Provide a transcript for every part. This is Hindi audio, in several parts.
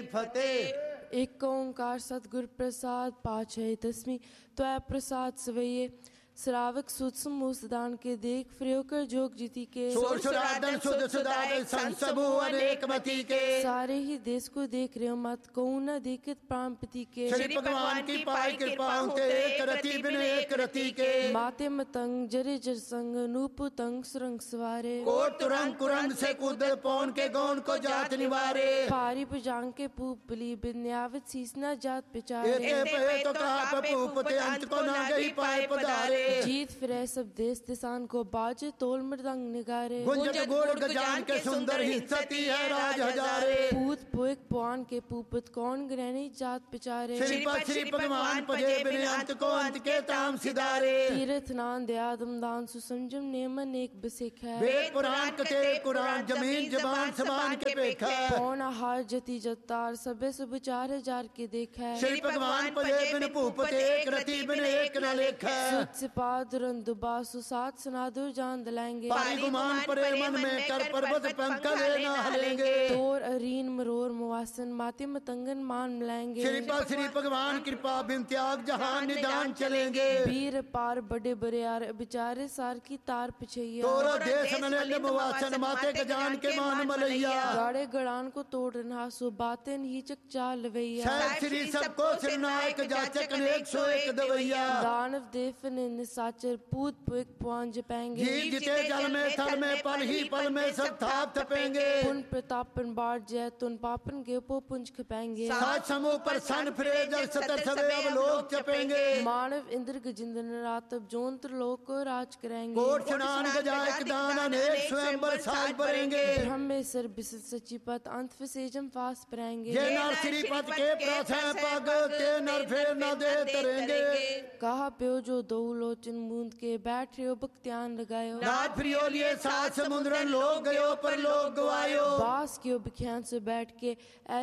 फतेह। एक ओंकार सतगुर प्रसाद पाछय तस्मी त्वय प्रसाद सवैये श्रावक सुध समूह सदान के देख फ्रियोकर जोग जीती के सुर सुरादन सुध सुदादन संसमूह अनेक मति के सारे ही देश को देख रहे हो मत को न देखित प्राणपति के श्री भगवान की पाई कृपा होते एक रति बिन एक रति के माते मतंग जरे जर संग नूपुतंग सुरंग सवारे कोट तुरंग कुरंग से कूदल पौन के गौन को जात निवारे पारी पुजांग के पूप बली बिन्यावत सीसना जात पिचारे एते तो कहा पपूपते अंत को ना गई पाए पधारे जीत फिरे सब देश दिसान को बाजे तोल मृदंग निगारे गुंजत गोड़ गजान के सुंदर हिस्सती है राज हजारे पूत पुक पौन के पूपत कौन ग्रहणी जात पिचारे श्री भगवान पजे बिन अंत को अंत के ताम सिधारे तीर्थ नान दयादम दान सुसंजम नेमन एक बसिक है वेद पुराण कते कुरान जमीन जबान समान के पेखा पौन आहार जति जतार सबे सब चार हजार के देखा श्री भगवान पजे बिन भूपते एक रति बिन एक न लेखा सिपादुरन दुबासु सात सनादुर जान दिलाएंगे पाई गुमान परे मन में कर पर्वत पंख लेना हलेंगे तोर अरीन मरोर मुवासन माते मतंगन मान मिलाएंगे श्री भगवान कृपा बिन त्याग जहान निदान चलेंगे वीर पार बड़े बरियार बिचारे सार की तार पिछैया तोरो देश नले मुवासन माते गजान के मान मलैया गाड़े गड़ान को तोड़ नासु बातें ही चक चाल लवैया श्री सबको सिरनायक जाचक अनेक सो एक दवैया दानव देव निसाचर पूत पुक पौन जपेंगे जी जिते जल में थल में पल ही पल में सब थाप थपेंगे पुन प्रतापन बाढ़ जय तुन पापन के पो पुंज खपेंगे सात समूह पर सन फिरे जल सतर सवे अब लोग चपेंगे मानव इंद्र गजिंदन रातब जोंत्र लोक को राज करेंगे कोट सुनान गजायक दान अनेक स्वयंवर साज बरेंगे ब्रह्मेश्वर बिसल सचिपत अंत फिसेजम फास परेंगे ये नर श्रीपत के प्रथम पग ते नर फिर न दे तरेंगे कहा प्यो जो दो लोचन बूंद के बैठ रहे हो बख्तियान लगायो रात फ्रियोलिए सात समुद्रन लोग गयो पर लोग गवायो बास क्यों बिख्यान से बैठ के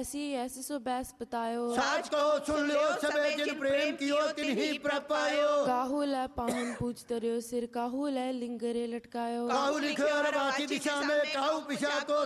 ऐसी सो बैस बतायो साच कहो सुन लियो सबे जिन प्रेम कियो तिन्ही प्रपायो काहू लै पाहन पूछ तरियो सिर काहू लै लिंगरे लटकायो काहू लिखो अरबाती दिशा में काहू पिशा को